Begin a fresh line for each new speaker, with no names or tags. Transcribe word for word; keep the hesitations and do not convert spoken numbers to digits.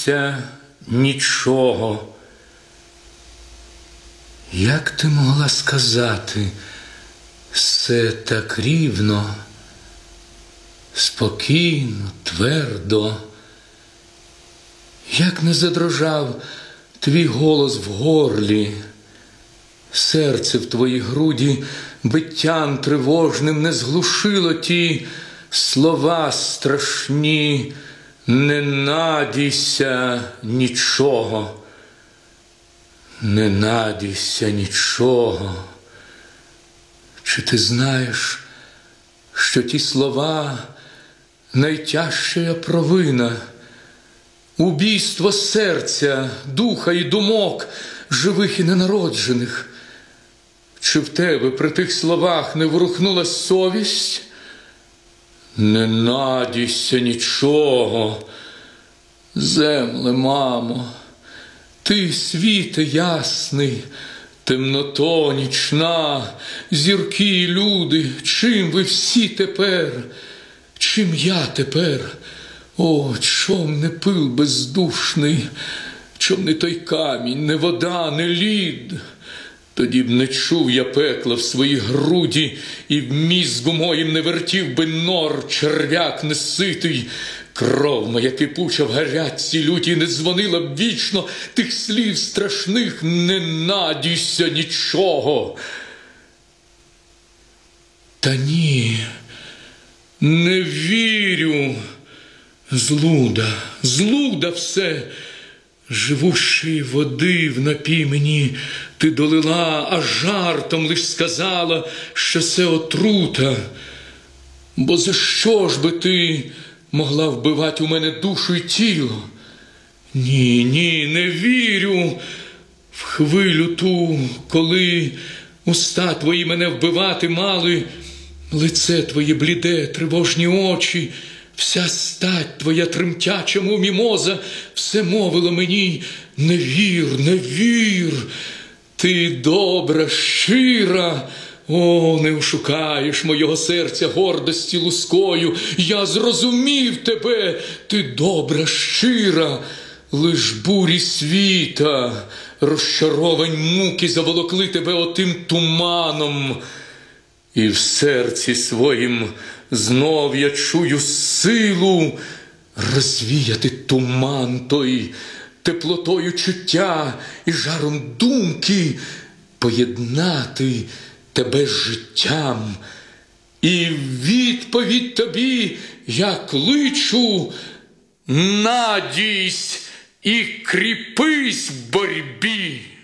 надійся нічого. Як ти могла сказати все так рівно, спокійно, твердо? Як не задрожав твій голос в горлі, серце в твоїй груді биттям тривожним не зглушило ті слова страшні: не надійся нічого, не надійся нічого. Чи ти знаєш, що ті слова — найтяжча провина, убійство серця, духа і думок, живих і ненароджених? Чи в тебе при тих словах не ворухнулась совість? Не надійся нічого. Земле, мамо, ти світе ясний, темното нічна, зірки і люди, чим ви всі тепер? Чим я тепер? О, чом не пил бездушний, чом не той камінь, не вода, не лід? Тоді б не чув я пекла в своїй груді, і в мізку моїм не вертів би нор черв'як неситий. Кров моя кипуча в гарячці люті не дзвонила б вічно тих слів страшних: не надійся нічого. Та ні, не вірю. Злуда, злуда все. Живущої води в напій мені ти долила, а жартом лиш сказала, що це отрута. Бо за що ж би ти могла вбивати у мене душу й тіло? Ні, ні, не вірю в хвилю ту, коли уста твої мене вбивати мали, лице твоє бліде, тривожні очі, вся стать твоя тремтяча, мов мімоза, все мовило мені: не вір, не вір, ти добра, щира. О, не ошукаєш мого серця гордості лускою, я зрозумів тебе, ти добра, щира. Лиш бурі світа, розчаровань муки заволокли тебе отим туманом. І в серці своїм знов я чую силу розвіяти туман той, теплотою чуття і жаром думки поєднати тебе з життям. І в відповідь тобі я кличу: надійсь і кріпись в борьбі.